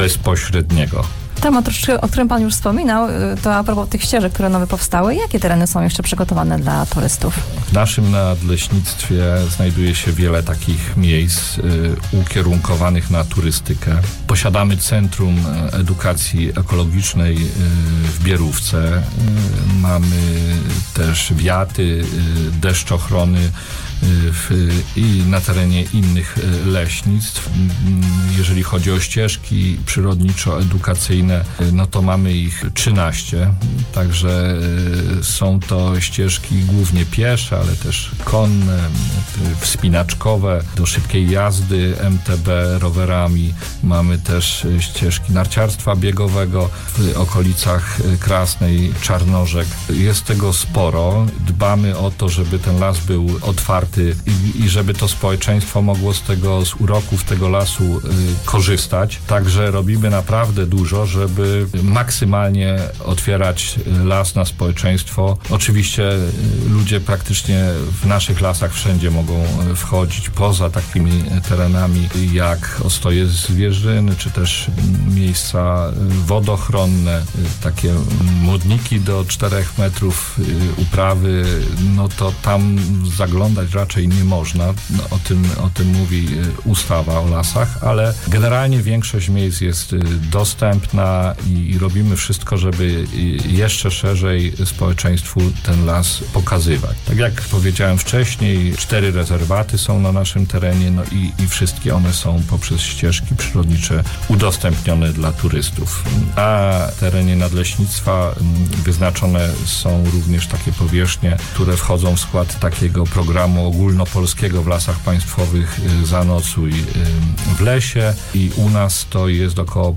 bezpośredniego. Temat, o którym pan już wspominał, to a propos tych ścieżek, które nowe powstały. Jakie tereny są jeszcze przygotowane dla turystów? W naszym nadleśnictwie znajduje się wiele takich miejsc ukierunkowanych na turystykę. Posiadamy Centrum Edukacji Ekologicznej w Bierówce. Mamy też wiaty, deszczochrony i na terenie innych leśnictw. Jeżeli chodzi o ścieżki przyrodniczo-edukacyjne, no to mamy ich 13, także są to ścieżki głównie piesze, ale też konne, wspinaczkowe, do szybkiej jazdy MTB rowerami. Mamy też ścieżki narciarstwa biegowego w okolicach Krasnej, Czarnorzek. Jest tego sporo. Dbamy o to, żeby ten las był otwarty i żeby to społeczeństwo mogło z uroków tego lasu korzystać. Także robimy naprawdę dużo, żeby maksymalnie otwierać las na społeczeństwo. Oczywiście ludzie praktycznie w naszych lasach wszędzie mogą wchodzić, poza takimi terenami jak ostoje zwierzyny, czy też miejsca wodochronne, takie modniki do 4 metrów uprawy, no to tam zaglądać raczej nie można. No, o tym mówi ustawa o lasach, ale generalnie większość miejsc jest dostępna i robimy wszystko, żeby jeszcze szerzej społeczeństwu ten las pokazywać. Tak jak powiedziałem wcześniej, 4 rezerwaty są na naszym terenie, no i wszystkie one są poprzez ścieżki przyrodnicze udostępnione dla turystów. Na terenie nadleśnictwa wyznaczone są również takie powierzchnie, które wchodzą w skład takiego programu ogólnopolskiego w Lasach Państwowych Zanocuj w lesie i u nas to jest około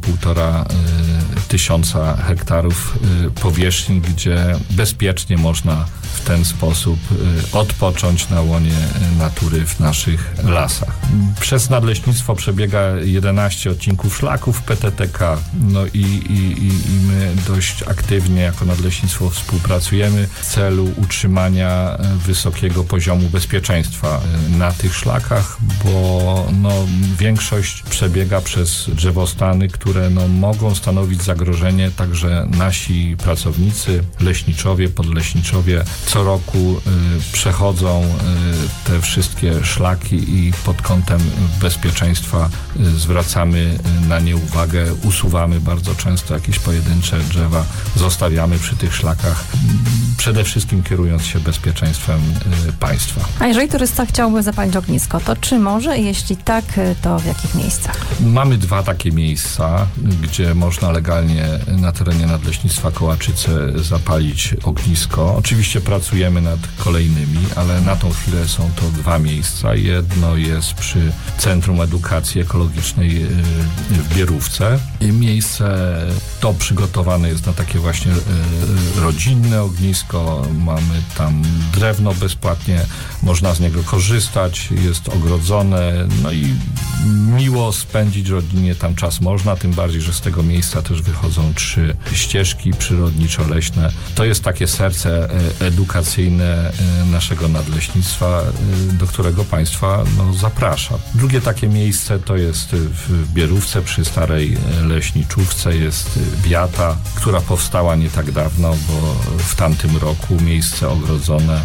1500 hektarów powierzchni, gdzie bezpiecznie można w ten sposób odpocząć na łonie natury w naszych lasach. Przez nadleśnictwo przebiega 11 odcinków szlaków PTTK, no i my dość aktywnie jako nadleśnictwo współpracujemy w celu utrzymania wysokiego poziomu bezpieczeństwa na tych szlakach, bo większość przebiega przez drzewostany, które mogą stanowić zagrożenie, także nasi pracownicy, leśniczowie, podleśniczowie co roku przechodzą te wszystkie szlaki i pod kątem bezpieczeństwa zwracamy na nie uwagę, usuwamy bardzo często jakieś pojedyncze drzewa, zostawiamy przy tych szlakach, przede wszystkim kierując się bezpieczeństwem państwa. A jeżeli turysta chciałby zapalić ognisko, to czy może? Jeśli tak, to w jakich miejscach? Mamy 2 takie miejsca, gdzie można legalnie na terenie Nadleśnictwa Kołaczyce zapalić ognisko. Oczywiście pracujemy nad kolejnymi, ale na tą chwilę są to 2 miejsca. Jedno jest przy Centrum Edukacji Ekologicznej w Bierówce. Miejsce to przygotowane jest na takie właśnie rodzinne ognisko. Mamy tam drewno bezpłatnie, można z niego korzystać, jest ogrodzone, no i miło spędzić rodzinnie tam czas można, tym bardziej, że z tego miejsca też wychodzą 3 ścieżki przyrodniczo-leśne. To jest takie serce edukacyjne naszego nadleśnictwa, do którego państwa zaprasza. Drugie takie miejsce to jest w Bierówce przy starej leśniczówce, jest wiata, która powstała nie tak dawno, bo w tamtym roku miejsce ogrodzone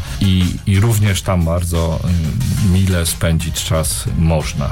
i również tam bardzo mile spędzić czas można.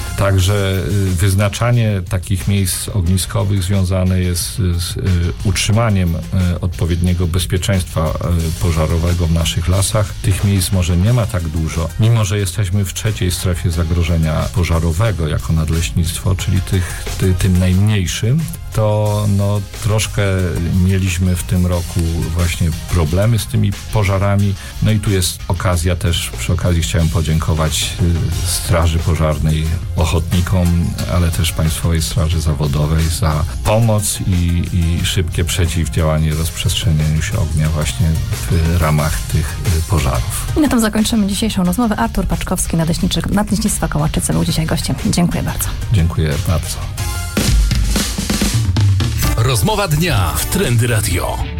Także wyznaczanie takich miejsc ogniskowych związane jest z utrzymaniem odpowiedniego bezpieczeństwa pożarowego w naszych lasach. Tych miejsc może nie ma tak dużo, mimo że jesteśmy w 3. strefie zagrożenia pożarowego jako nadleśnictwo, czyli tym najmniejszym. To troszkę mieliśmy w tym roku właśnie problemy z tymi pożarami. No i tu jest okazja też, przy okazji chciałem podziękować Straży Pożarnej, ochotnikom, ale też Państwowej Straży Zawodowej za pomoc i szybkie przeciwdziałanie rozprzestrzenianiu się ognia właśnie w ramach tych pożarów. I na tym zakończymy dzisiejszą rozmowę. Artur Paczkowski, Nadleśnictwa Kołaczyce, był dzisiaj gościem. Dziękuję bardzo. Dziękuję bardzo. Rozmowa dnia w Trendy Radio.